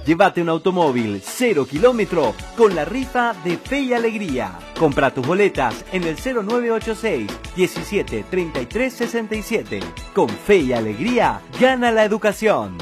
Llévate un automóvil 0 kilómetro con la rifa de Fe y Alegría. Compra tus boletas en el 0986 17 33 67. Con Fe y Alegría, gana la educación.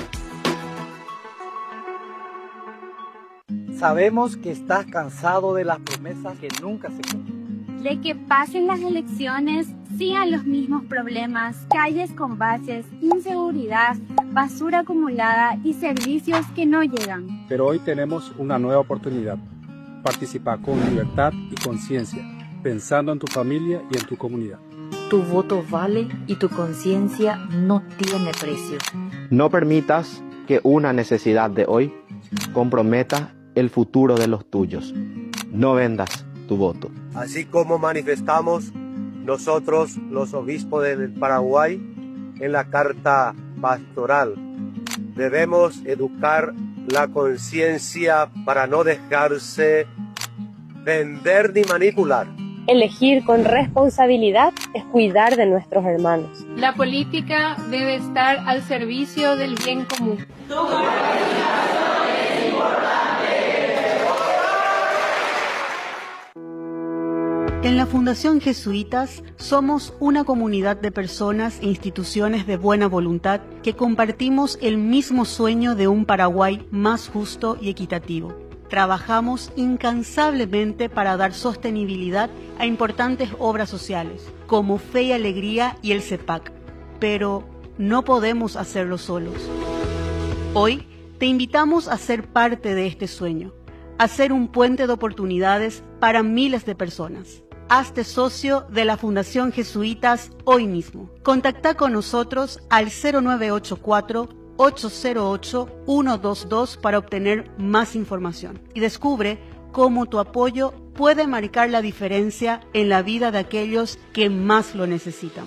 Sabemos que estás cansado de las promesas que nunca se cumplen. De que pasen las elecciones, sigan los mismos problemas, calles con baches, inseguridad, basura acumulada y servicios que no llegan. Pero hoy tenemos una nueva oportunidad. Participa con libertad y conciencia, pensando en tu familia y en tu comunidad. Tu voto vale y tu conciencia no tiene precio. No permitas que una necesidad de hoy comprometa el futuro de los tuyos. No vendas tu voto. Así como manifestamos nosotros, los obispos del Paraguay, en la carta pastoral, debemos educar la conciencia para no dejarse vender ni manipular. Elegir con responsabilidad es cuidar de nuestros hermanos. La política debe estar al servicio del bien común. En la Fundación Jesuitas somos una comunidad de personas e instituciones de buena voluntad que compartimos el mismo sueño de un Paraguay más justo y equitativo. Trabajamos incansablemente para dar sostenibilidad a importantes obras sociales, como Fe y Alegría y el CEPAC, pero no podemos hacerlo solos. Hoy te invitamos a ser parte de este sueño, a ser un puente de oportunidades para miles de personas. Hazte socio de la Fundación Jesuitas hoy mismo. Contacta con nosotros al 0984-808-122 para obtener más información y descubre cómo tu apoyo puede marcar la diferencia en la vida de aquellos que más lo necesitan.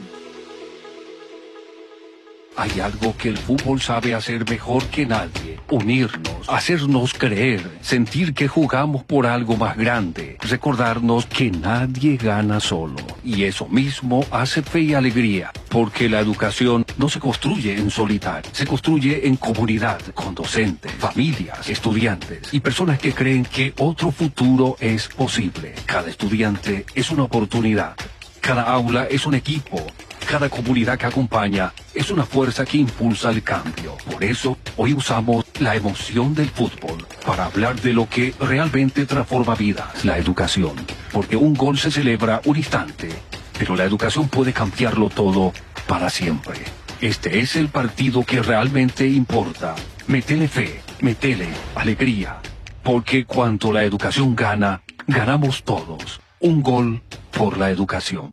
Hay algo que el fútbol sabe hacer mejor que nadie: unirnos, hacernos creer, sentir que jugamos por algo más grande, recordarnos que nadie gana solo. Y eso mismo hace Fe y Alegría, porque la educación no se construye en solitario, se construye en comunidad, con docentes, familias, estudiantes y personas que creen que otro futuro es posible. Cada estudiante es una oportunidad, cada aula es un equipo. Cada comunidad que acompaña es una fuerza que impulsa el cambio. Por eso, hoy usamos la emoción del fútbol para hablar de lo que realmente transforma vidas, la educación. Porque un gol se celebra un instante, pero la educación puede cambiarlo todo para siempre. Este es el partido que realmente importa. Métele fe, métele alegría. Porque cuando la educación gana, ganamos todos. Un gol por la educación.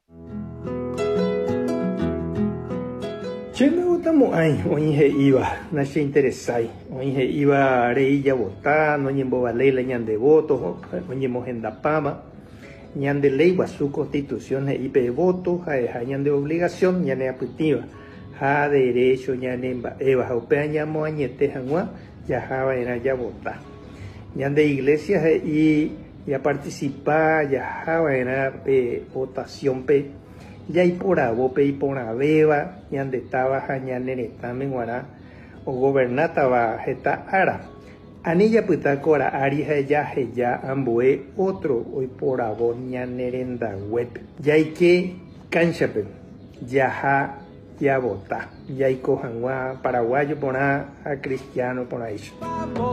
Che me gusta muy oye iba, nace interesai, oye iba reilla votar, no ñembo valela ñande votos, oye mojenda pama, ñande ley va su constitución ipe voto, ja ñande obligación, ñande aputiva, ja derecho ñande eva jaupea ñamo añete janua, ya java era ya votar, ñande iglesia y ya participar, ya java era votación pe. Ya y por abope y por abeba, ñande estaba jañane también guará, o gobernataba jeta ara. Anilla puta cora ari ya ambue otro hoy por abo ñanerenda web. Ya y que canchape, ya vota, ya y cojan paraguayo por a cristiano por ahí.